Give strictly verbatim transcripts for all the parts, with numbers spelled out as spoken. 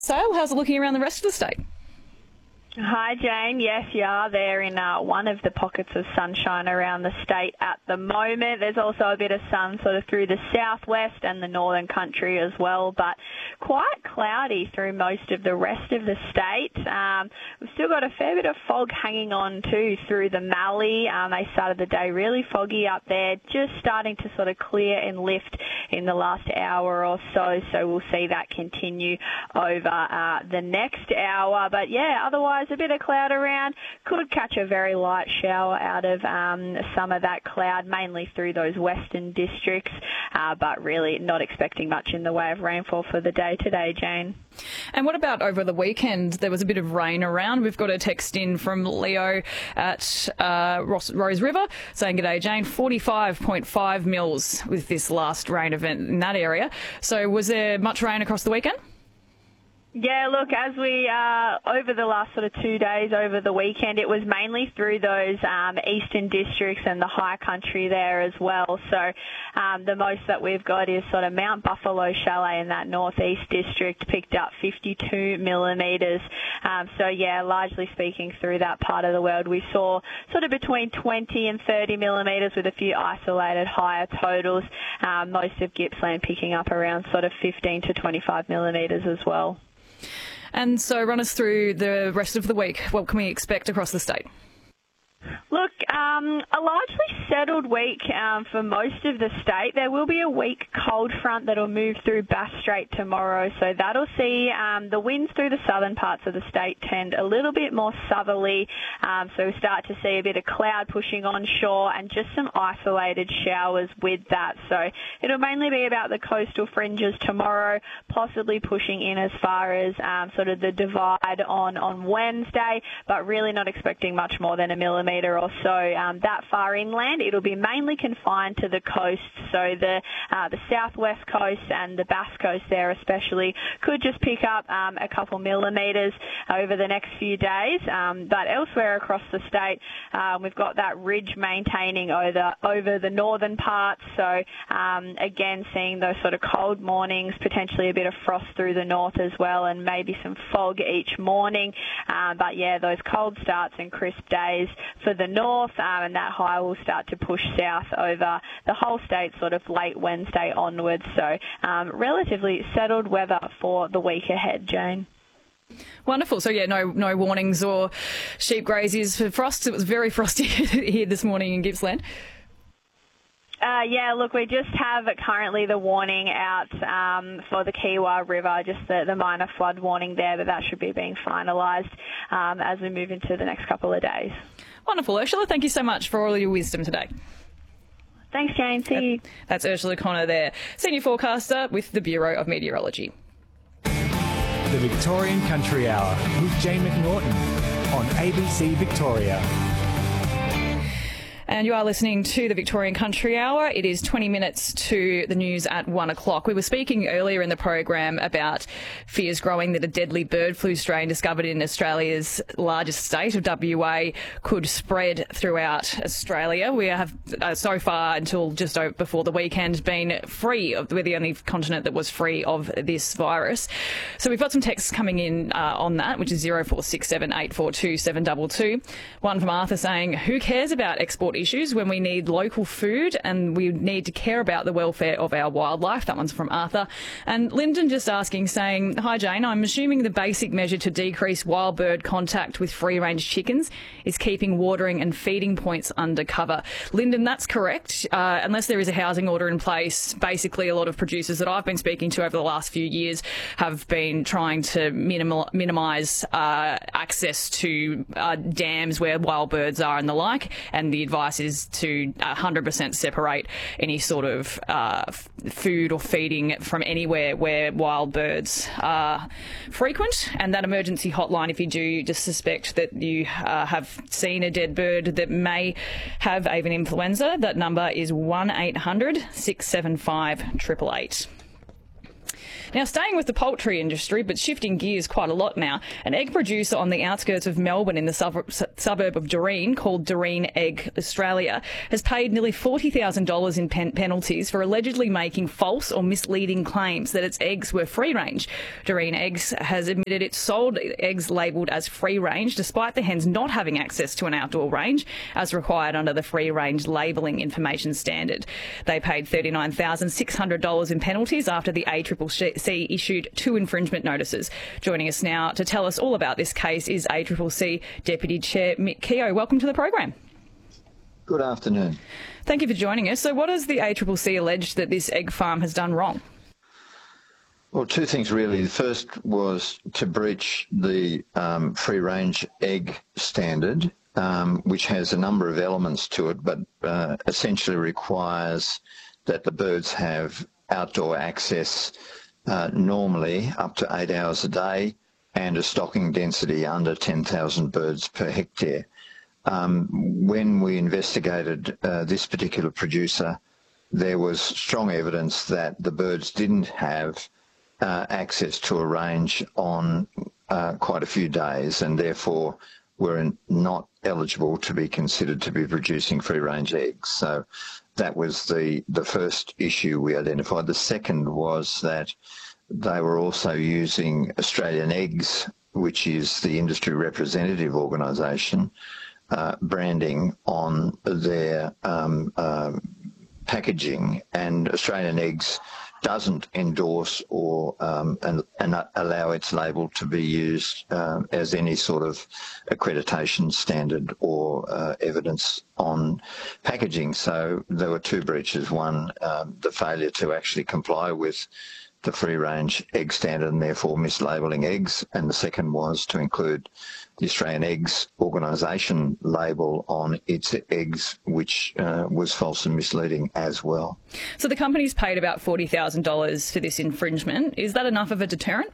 Sale, how's it looking around the rest of the state? Hi, Jane. Yes, you are there in uh, one of the pockets of sunshine around the state at the moment. There's also a bit of sun sort of through the southwest and the northern country as well, but quite cloudy through most of the rest of the state. Um, we've still got a fair bit of fog hanging on too through the Mallee. Um, they started the day really foggy up there, just starting to sort of clear and lift in the last hour or so, so we'll see that continue over uh, the next hour. But yeah, otherwise, a bit of cloud around. Could catch a very light shower out of um, some of that cloud, mainly through those western districts, uh, but really not expecting much in the way of rainfall for the day today, Jane. And what about over the weekend? There was a bit of rain around. We've got a text in from Leo at uh, Ross, Rose River saying, "G'day, Jane, forty-five point five mils with this last rain event in that area." So was there much rain across the weekend? Yeah, look, as we, uh, over the last sort of two days over the weekend, it was mainly through those um, eastern districts and the high country there as well. So um, the most that we've got is sort of Mount Buffalo Chalet in that northeast district picked up fifty-two millimetres. Um, so, yeah, largely speaking through that part of the world, we saw sort of between twenty and thirty millimetres with a few isolated higher totals. Um, most of Gippsland picking up around sort of fifteen to twenty-five millimetres as well. And so run us through the rest of the week. What can we expect across the state? Look, um, a largely settled week um, for most of the state. There will be a weak cold front that will move through Bass Strait tomorrow, so that'll see um, the winds through the southern parts of the state tend a little bit more southerly, um, so we start to see a bit of cloud pushing onshore and just some isolated showers with that. So it'll mainly be about the coastal fringes tomorrow, possibly pushing in as far as um, sort of the divide on, on Wednesday, but really not expecting much more than a millimetre or so um, that far inland. It'll be mainly confined to the coast, so the uh, the southwest coast and the Bass Coast there especially could just pick up um, a couple millimetres over the next few days. Um, but elsewhere across the state, uh, we've got that ridge maintaining over over the northern parts. So um, again, seeing those sort of cold mornings, potentially a bit of frost through the north as well, and maybe some fog each morning. Uh, but yeah, those cold starts and crisp days for the north, um, and that high will start to push south over the whole state sort of late Wednesday onwards. So um, relatively settled weather for the week ahead, Jane. Wonderful. So, yeah, no no warnings or sheep graziers for frost. It was very frosty here this morning in Gippsland. Uh, yeah, look, we just have currently the warning out um, for the Kiewa River, just the, the minor flood warning there, but that should be being finalised um, as we move into the next couple of days. Wonderful. Ursula, thank you so much for all your wisdom today. Thanks, Jane. See you. That's Ursula Connor there, Senior Forecaster with the Bureau of Meteorology. The Victorian Country Hour with Jane McNaughton on A B C Victoria. And you are listening to the Victorian Country Hour. It is twenty minutes to the news at one o'clock. We were speaking earlier in the program about fears growing that a deadly bird flu strain discovered in Australia's largest state of W A could spread throughout Australia. We have uh, so far until just before the weekend been free of, we're the only continent that was free of this virus. So we've got some texts coming in uh, on that, which is zero four six seven eight four two seven two two. One from Arthur saying, "Who cares about export issues when we need local food and we need to care about the welfare of our wildlife?" That one's from Arthur. And Lyndon just asking, saying, "Hi Jane, I'm assuming the basic measure to decrease wild bird contact with free-range chickens is keeping watering and feeding points under cover." Lyndon, that's correct. Uh, unless there is a housing order in place, basically a lot of producers that I've been speaking to over the last few years have been trying to minimal, minimise uh, access to uh, dams where wild birds are and the like, and the advice is to one hundred percent separate any sort of uh, f- food or feeding from anywhere where wild birds are frequent. And that emergency hotline, if you do just suspect that you uh, have seen a dead bird that may have avian influenza, that number is one eight hundred six seven five eight eight eight. Now, staying with the poultry industry, but shifting gears quite a lot now, an egg producer on the outskirts of Melbourne in the suburb, suburb of Doreen, called Doreen Egg Australia, has paid nearly forty thousand dollars in pen- penalties for allegedly making false or misleading claims that its eggs were free-range. Doreen Eggs has admitted it sold eggs labelled as free-range, despite the hens not having access to an outdoor range, as required under the free-range labelling information standard. They paid thirty-nine thousand six hundred dollars in penalties after the A C C issued two infringement notices. Joining us now to tell us all about this case is A C C Deputy Chair Mick Keogh. Welcome to the program. Good afternoon. Thank you for joining us. So what has the A C C alleged that this egg farm has done wrong? Well, two things really. The first was to breach the um, free-range egg standard, um, which has a number of elements to it, but uh, essentially requires that the birds have outdoor access uh, normally up to eight hours a day and a stocking density under ten thousand birds per hectare. Um, when we investigated uh, this particular producer, there was strong evidence that the birds didn't have uh, access to a range on uh, quite a few days, and therefore were not eligible to be considered to be producing free-range eggs. So that was the, the first issue we identified. The second was that they were also using Australian Eggs, which is the industry representative organisation, uh, branding on their um, uh, packaging, and Australian Eggs doesn't endorse or um, and, and allow its label to be used um, as any sort of accreditation standard or uh, evidence on packaging. So there were two breaches. One, um, the failure to actually comply with the free-range egg standard and therefore mislabelling eggs, and the second was to include the Australian Eggs organisation label on its eggs, which uh, was false and misleading as well. So the company's paid about forty thousand dollars for this infringement. Is that enough of a deterrent?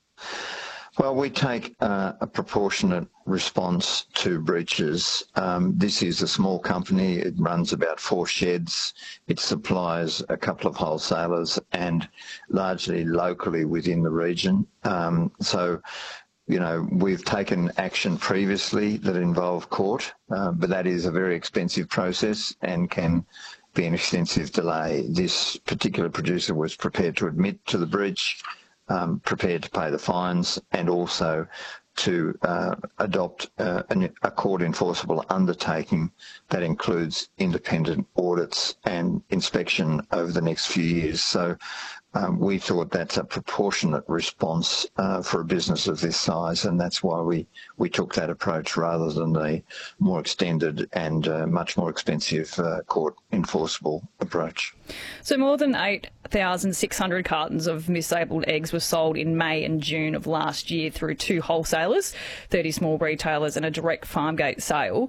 Well, we take uh, a proportionate response to breaches. Um, this is a small company. It runs about four sheds. It supplies a couple of wholesalers and largely locally within the region. Um, so, you know, we've taken action previously that involved court, uh, but that is a very expensive process and can be an extensive delay. This particular producer was prepared to admit to the breach, Um, prepared to pay the fines, and also to uh, adopt uh, an, a court enforceable undertaking that includes independent audits and inspection over the next few years. So um, we thought that's a proportionate response uh, for a business of this size, and that's why we, we took that approach rather than the more extended and uh, much more expensive uh, court enforceable approach. So more than eight thousand six hundred cartons of mislabelled eggs were sold in May and June of last year through two wholesalers, thirty small retailers and a direct farm gate sale.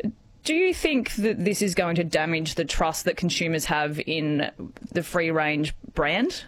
Do you think that this is going to damage the trust that consumers have in the free-range brand?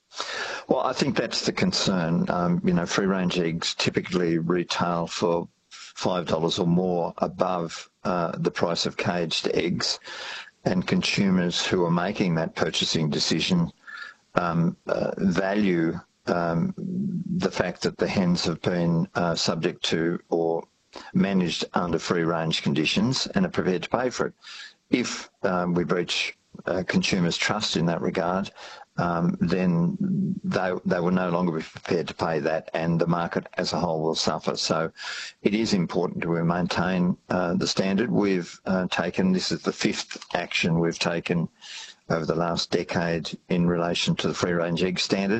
Well, I think that's the concern. Um, you know, free-range eggs typically retail for five dollars or more above uh, the price of caged eggs, and consumers who are making that purchasing decision um, uh, value um, the fact that the hens have been uh, subject to or managed under free-range conditions and are prepared to pay for it. If um, we breach uh, consumers' trust in that regard, um, then they, they will no longer be prepared to pay that, and the market as a whole will suffer. So it is important to maintain uh, the standard. We've uh, taken, this is the fifth action we've taken over the last decade in relation to the free-range egg standard.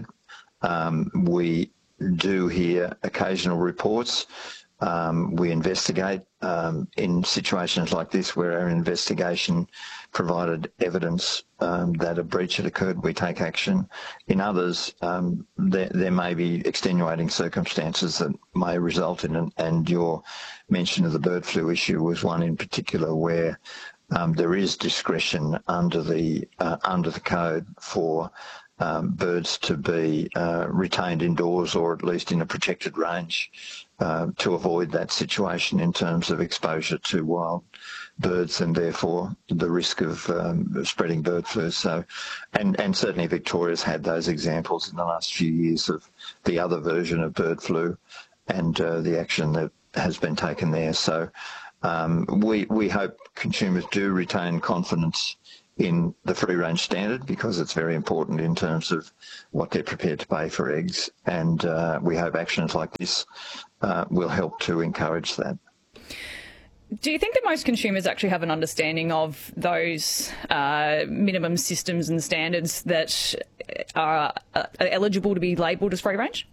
Um, we do hear occasional reports. Um, we investigate um, in situations like this where our investigation provided evidence um, that a breach had occurred. We take action. In others, um, there, there may be extenuating circumstances that may result in it, and your mention of the bird flu issue was one in particular where um, there is discretion under the uh, under the code for Um, birds to be uh, retained indoors or at least in a protected range uh, to avoid that situation in terms of exposure to wild birds and therefore the risk of um, spreading bird flu. So, and, and certainly Victoria's had those examples in the last few years of the other version of bird flu and uh, the action that has been taken there. So um, we, we hope consumers do retain confidence in the free-range standard because it's very important in terms of what they're prepared to pay for eggs, and uh, we hope actions like this uh, will help to encourage that. Do you think that most consumers actually have an understanding of those uh, minimum systems and standards that are, are eligible to be labelled as free-range?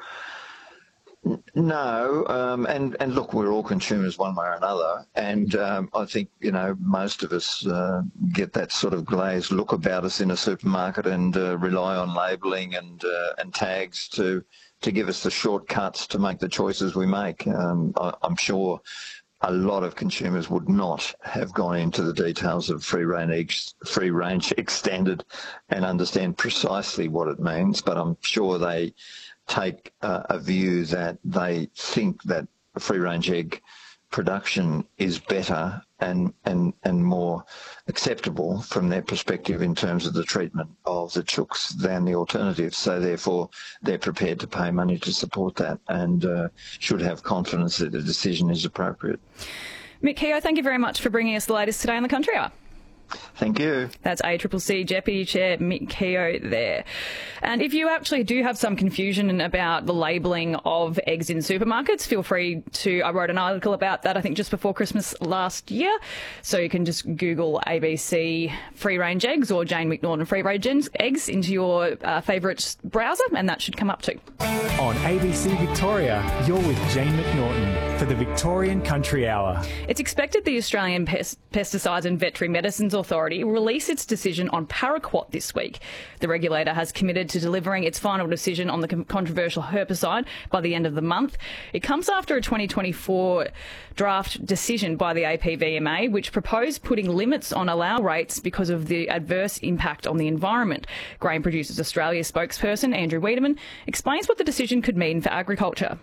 No, um, and, and look, we're all consumers one way or another, and um, I think, you know, most of us uh, get that sort of glazed look about us in a supermarket and uh, rely on labelling and uh, and tags to, to give us the shortcuts to make the choices we make. Um, I, I'm sure a lot of consumers would not have gone into the details of free-range eggs, free-range egg standard and understand precisely what it means, but I'm sure they take uh, a view that they think that free-range egg production is better and, and, and more acceptable from their perspective in terms of the treatment of the chooks than the alternatives. So therefore, they're prepared to pay money to support that and uh, should have confidence that the decision is appropriate. Mick Keogh, thank you very much for bringing us the latest today on the Country Hour. Thank you. That's A C C C Deputy Chair Mick Keogh there. And if you actually do have some confusion about the labelling of eggs in supermarkets, feel free to, I wrote an article about that I think just before Christmas last year, so you can just Google A B C free range eggs or Jane McNaughton free range eggs into your uh, favourite browser and that should come up too. On A B C Victoria, you're with Jane McNaughton for the Victorian Country Hour. It's expected the Australian Pest- Pesticides and Veterinary Medicines Authority will release its decision on paraquat this week. The regulator has committed to delivering its final decision on the controversial herbicide by the end of the month. It comes after a twenty twenty-four draft decision by the A P V M A, which proposed putting limits on allow rates because of the adverse impact on the environment. Grain Producers Australia spokesperson Andrew Wiedemann explains what the decision could mean for agriculture.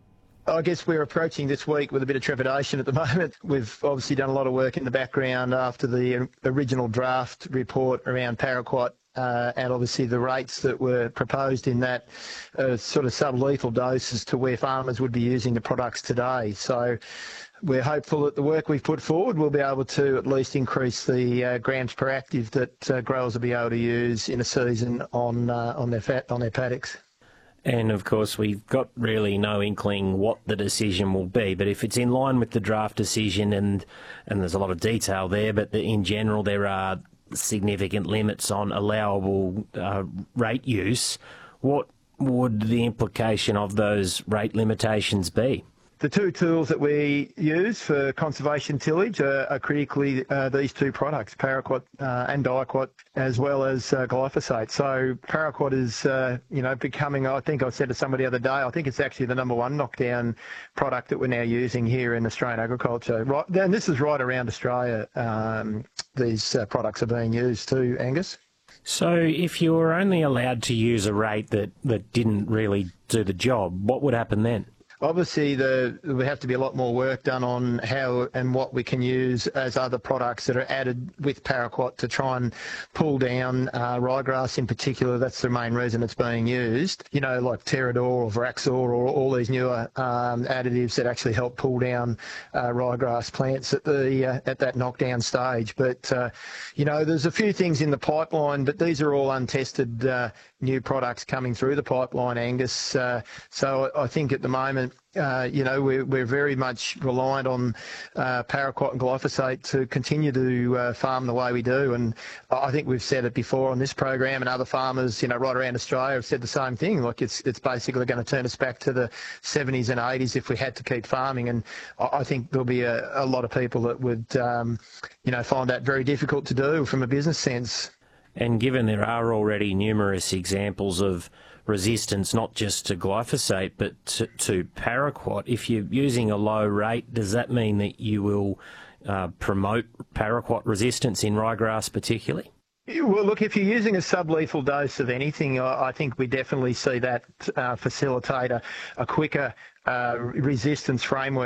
I guess we're approaching this week with a bit of trepidation at the moment. We've obviously done a lot of work in the background after the original draft report around paraquat, uh, and obviously the rates that were proposed in that uh, sort of sublethal doses to where farmers would be using the products today. So we're hopeful that the work we've put forward will be able to at least increase the uh, grams per active that uh, growers will be able to use in a season on uh, on their fat, on their paddocks. And, of course, we've got really no inkling what the decision will be. But if it's in line with the draft decision, and, and there's a lot of detail there, but in general there are significant limits on allowable uh, rate use, what would the implication of those rate limitations be? The two tools that we use for conservation tillage are, are critically uh, these two products, paraquat uh, and diquat, as well as uh, glyphosate. So paraquat is, uh, you know, becoming, I think I said to somebody the other day, I think it's actually the number one knockdown product that we're now using here in Australian agriculture. Right, and this is right around Australia, um, these uh, products are being used too, Angus. So if you were only allowed to use a rate that, that didn't really do the job, what would happen then? Obviously, the, there would have to be a lot more work done on how and what we can use as other products that are added with paraquat to try and pull down uh, ryegrass in particular. That's the main reason it's being used. You know, like Terrador or Vraxor or all these newer um, additives that actually help pull down uh, ryegrass plants at the uh, at that knockdown stage. But uh, you know, there's a few things in the pipeline, but these are all untested uh, new products coming through the pipeline, Angus. Uh, so I think at the moment, Uh, you know, we're, we're very much reliant on uh, paraquat and glyphosate to continue to uh, farm the way we do. And I think we've said it before on this program, and other farmers, you know, right around Australia have said the same thing. Like it's it's basically going to turn us back to the seventies and eighties if we had to keep farming. And I think there'll be a, a lot of people that would, um, you know, find that very difficult to do from a business sense. And given there are already numerous examples of resistance, not just to glyphosate, but to, to paraquat, if you're using a low rate, does that mean that you will uh, promote paraquat resistance in ryegrass particularly? Well, look, if you're using a sublethal dose of anything, I think we definitely see that uh, facilitate a, a quicker uh, resistance framework.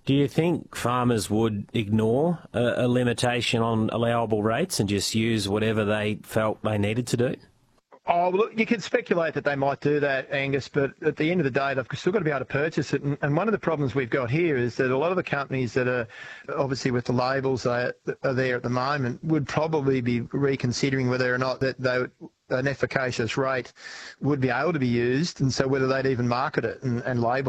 Do you think farmers would ignore a, a limitation on allowable rates and just use whatever they felt they needed to do? Oh, look, you can speculate that they might do that, Angus, but at the end of the day, they've still got to be able to purchase it. And, and one of the problems we've got here is that a lot of the companies that are obviously with the labels that are there at the moment would probably be reconsidering whether or not that they, an efficacious rate would be able to be used, and so whether they'd even market it and, and label